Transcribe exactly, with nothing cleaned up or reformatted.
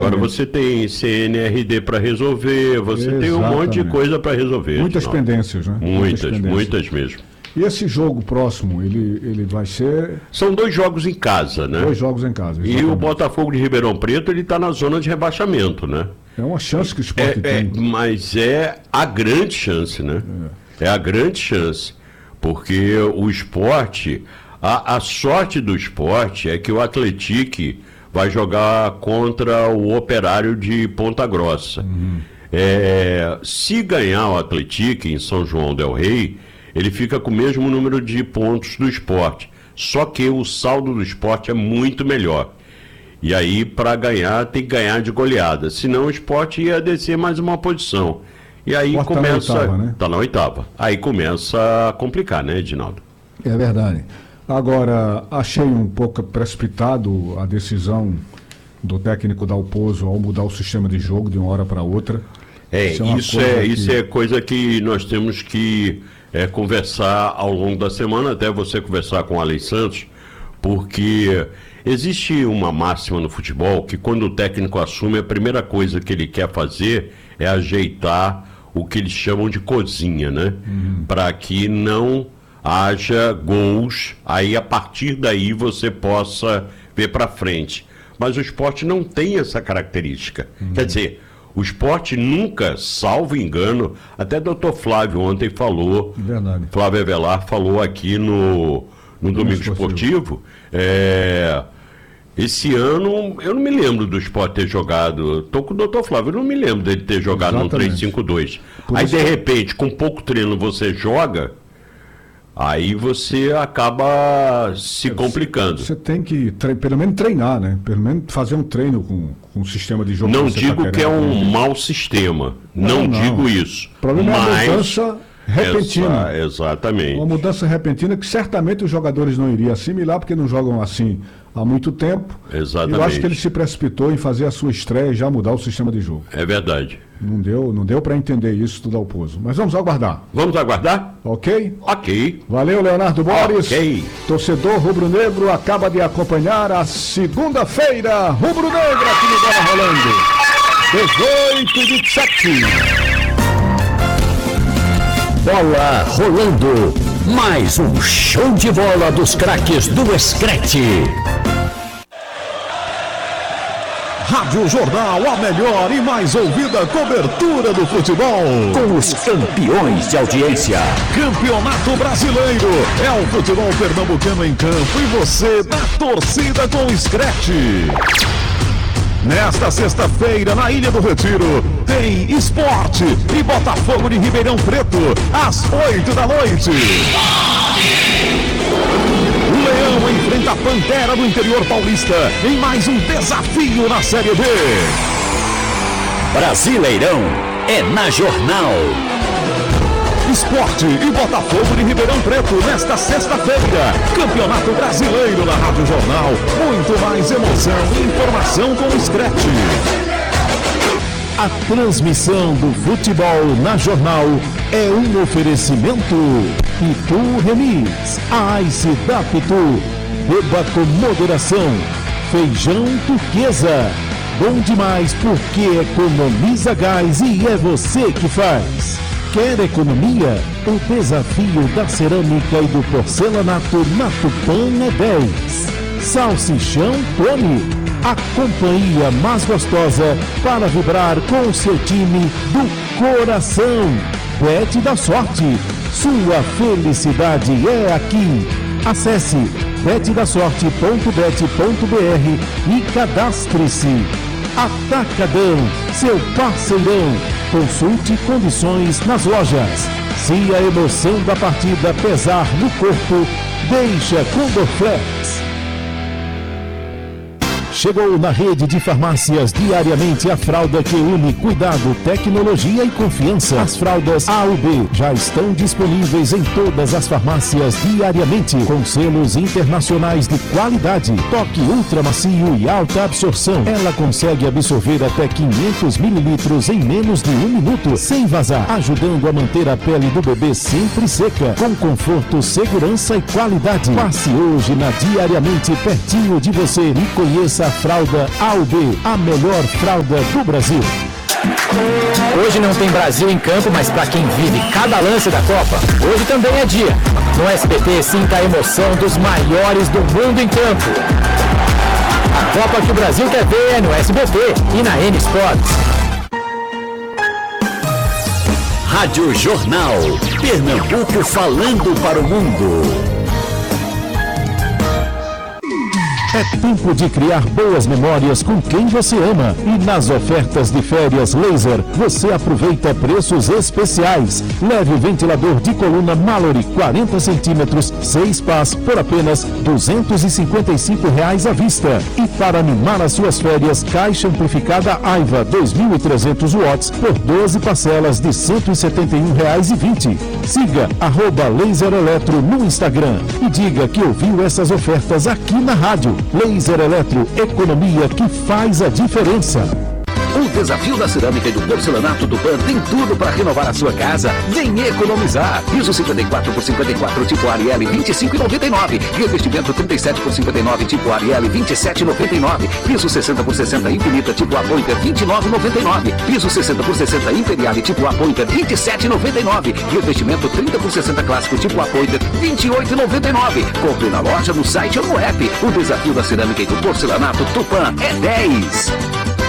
Agora você tem C N R D para resolver, você Exatamente. tem um monte de coisa para resolver. Muitas não. pendências, né? Muitas, muitas, pendências. muitas mesmo. E esse jogo próximo, ele, ele vai ser... São dois jogos em casa, né? Dois jogos em casa, exatamente. E o Botafogo de Ribeirão Preto, ele está na zona de rebaixamento, né? É uma chance que o Sport é, tem. É, mas é a grande chance, né? É, é a grande chance. Porque o Sport, a, a sorte do Sport é que o Atlético vai jogar contra o Operário de Ponta Grossa. Uhum. É, se ganhar o Atlético em São João del Rei, ele fica com o mesmo número de pontos do Sport. Só que o saldo do Sport é muito melhor. E aí, para ganhar, tem que ganhar de goleada. Senão o Sport ia descer mais uma posição. E aí Sport começa... Tá na oitava, né? Tá na oitava. Aí começa a complicar, né, Edinaldo? É verdade. Agora, achei um pouco precipitado a decisão do técnico Dalpozo ao mudar o sistema de jogo de uma hora para outra. É, isso, é, isso, é, que... isso é coisa que nós temos que é, conversar ao longo da semana, até você conversar com o Alex Santos, porque existe uma máxima no futebol que quando o técnico assume, a primeira coisa que ele quer fazer é ajeitar o que eles chamam de cozinha, né? Uhum. Para que não haja gols, aí a partir daí você possa ver para frente. Mas o Sport não tem essa característica. Uhum. Quer dizer, o Sport nunca, salvo engano, até doutor Flávio ontem falou, Verdade. Flávio Avelar falou aqui no, no Domingo Esportivo, é, esse ano eu não me lembro do Sport ter jogado, estou com o doutor Flávio, eu não me lembro dele ter jogado Exatamente. no três cinco dois. Aí de repente, com pouco treino você joga, aí você acaba se complicando. Você tem que, tre- pelo menos treinar, né? Pelo menos fazer um treino com, com o sistema de jogo. Não que digo tá que é um mau sistema. Não, não digo isso. O problema mas... é a mudança repentina. Exa- exatamente. Uma mudança repentina que certamente os jogadores não iriam assimilar, porque não jogam assim há muito tempo. Exatamente. Eu acho que ele se precipitou em fazer a sua estreia e já mudar o sistema de jogo. É verdade. Não deu, não deu para entender isso do Dalpozo. Mas vamos aguardar. Vamos aguardar? Ok? Ok. Valeu, Leonardo Borges. Ok. Torcedor rubro-negro acaba de acompanhar a segunda-feira rubro-negra aqui no Bola Rolando. dezoito e vinte e sete. Bola rolando. Mais um show de bola dos craques do Screte. Rádio Jornal, a melhor e mais ouvida cobertura do futebol. Com os campeões de audiência. Campeonato Brasileiro. É o futebol pernambucano em campo e você na torcida com o Screte. Nesta sexta-feira, na Ilha do Retiro, tem Sport e Botafogo de Ribeirão Preto, às oito da noite. O Leão enfrenta a Pantera do interior paulista em mais um desafio na Série B. Brasileirão é na Jornal. Sport e Botafogo de Ribeirão Preto nesta sexta-feira. Campeonato Brasileiro na Rádio Jornal. Muito mais emoção e informação com o Screte. A transmissão do futebol na Jornal é um oferecimento Pitu Remis, Ice da Pitu. Beba com moderação. Feijão turquesa. Bom demais porque economiza gás e é você que faz. Quer economia? O desafio da cerâmica e do porcelanato na Tupã é dez. Salsichão Tony, a companhia mais gostosa para vibrar com o seu time do coração. Bet da sorte, sua felicidade é aqui. Acesse bet da sorte ponto bet ponto b r e cadastre-se. Atacadão, seu parceirão. Consulte condições nas lojas. Se a emoção da partida pesar no corpo, deixa com Dorflex. Chegou na rede de farmácias diariamente a fralda que une cuidado, tecnologia e confiança. As fraldas A U B já estão disponíveis em todas as farmácias diariamente, com selos internacionais de qualidade, toque ultra macio e alta absorção. Ela consegue absorver até quinhentos mililitros em menos de um minuto, sem vazar, ajudando a manter a pele do bebê sempre seca, com conforto, segurança e qualidade. Passe hoje na Diariamente pertinho de você e conheça Conheça a fralda A U B, a melhor fralda do Brasil. Hoje não tem Brasil em campo, mas para quem vive cada lance da Copa, hoje também é dia. No S B T, sinta a emoção dos maiores do mundo em campo. A Copa que o Brasil quer ver é no S B T e na N Sports. Rádio Jornal. Pernambuco falando para o mundo. É tempo de criar boas memórias com quem você ama. E nas ofertas de férias Laser, você aproveita preços especiais. Leve o ventilador de coluna Mallory quarenta centímetros, seis pás, por apenas duzentos e cinquenta e cinco reais à vista. E para animar as suas férias, caixa amplificada Aiva dois mil e trezentos watts por doze parcelas de cento e setenta e um reais e vinte. Siga arroba Laser Eletro no Instagram e diga que ouviu essas ofertas aqui na rádio. Laser Eletro, economia que faz a diferença. O desafio da cerâmica e do porcelanato do Pan tem tudo para renovar a sua casa. Vem economizar. Piso cinquenta e quatro por cinquenta e quatro tipo Ariel vinte e cinco reais e noventa e nove centavos. Revestimento trinta e sete por cinquenta e nove tipo Ariel vinte e sete reais e noventa e nove centavos. Piso sessenta por sessenta Infinita tipo Apointer vinte e nove reais e noventa e nove centavos. Piso sessenta por sessenta Imperial tipo Apointer vinte e sete reais e noventa e nove centavos. Revestimento trinta por sessenta Clássico tipo Apointer vinte e oito reais e noventa e nove centavos. Compre na loja, no site ou no app. O desafio da cerâmica e do porcelanato Tupã é dez.